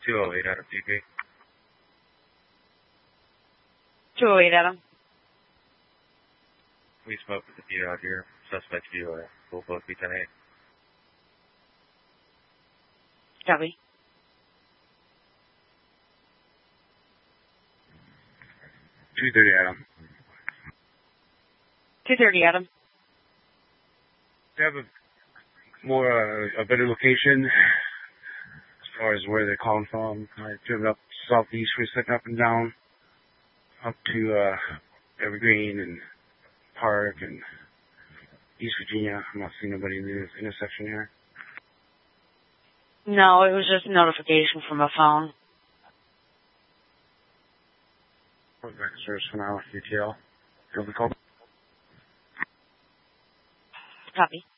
208 Adam DP. 208 Adam. We spoke with the view out here. Suspect view, will both be 10-8. Copy. 230 Adam. 230 Adam. Do you have a better location as far as where they're calling from? I driven up southeast for a second, up and down, up to Evergreen and Park and East Virginia. I'm not seeing nobody in this intersection here. No, it was just a notification from a phone. Back to service for now, UTL. Field the call. Copy.